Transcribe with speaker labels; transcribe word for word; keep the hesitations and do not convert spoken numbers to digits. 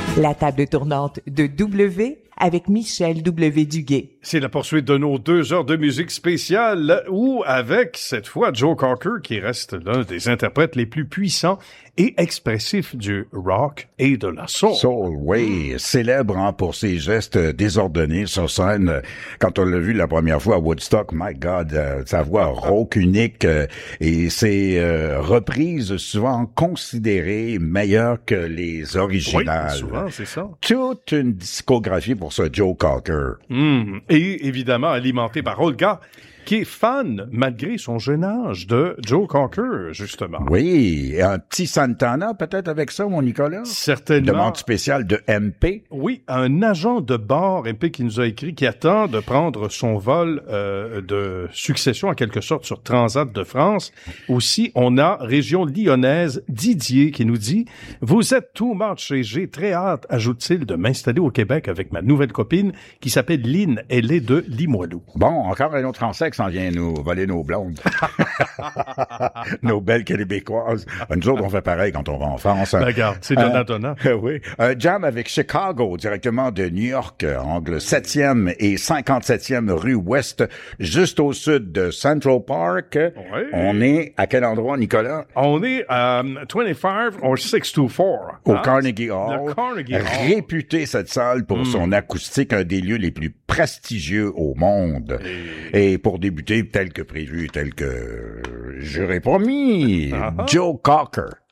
Speaker 1: La table tournante de W avec Michel W. Duguay.
Speaker 2: C'est la poursuite de nos deux heures de musique spéciale où, avec cette fois Joe Cocker, qui reste l'un des interprètes les plus puissants et expressifs du rock et de la soul.
Speaker 3: Soul, oui. Célèbre hein, pour ses gestes désordonnés sur scène. Quand on l'a vu la première fois à Woodstock, my God, euh, sa voix rauque, unique euh, et ses euh, reprises souvent considérées meilleures que les originales.
Speaker 2: Oui, souvent, c'est ça.
Speaker 3: Toute une discographie pour ce Joe Cocker.
Speaker 2: Mmh. Et évidemment alimenté par Olga, qui est fan, malgré son jeune âge, de Joe Cocker, justement.
Speaker 3: Oui, un petit Santana peut-être avec ça, mon Nicolas?
Speaker 2: Certainement.
Speaker 3: Demande spéciale de M P.
Speaker 2: Oui, un agent de bord, M P, qui nous a écrit, qui attend de prendre son vol euh, de succession, en quelque sorte, sur Transat de France. Aussi, on a région lyonnaise, Didier, qui nous dit « Vous êtes too much et j'ai très hâte, ajoute-t-il, de m'installer au Québec avec ma nouvelle copine qui s'appelle Lynn. Elle est de Limoilou. »
Speaker 3: Bon, encore un autre Français qui s'en vient nous voler nos blondes. Nos belles Québécoises. Nous autres, on fait pareil quand on va en France.
Speaker 2: Ben, regarde, c'est donnant-donnant.
Speaker 3: Euh, oui. Un jam avec Chicago, directement de New York, angle septième et cinquante-septième rue Ouest, juste au sud de Central Park.
Speaker 2: Oui.
Speaker 3: On est à quel endroit, Nicolas?
Speaker 2: On est à um, vingt-cinq ou six cent vingt-quatre.
Speaker 3: Au
Speaker 2: hein?
Speaker 3: Carnegie Hall.
Speaker 2: Le Carnegie Hall.
Speaker 3: Réputé, cette salle, pour mm. son acoustique, un des lieux les plus prestigieux au monde. Et, et pour débuter, tel que prévu, tel que j'aurais promis, uh-huh. Joe Cocker.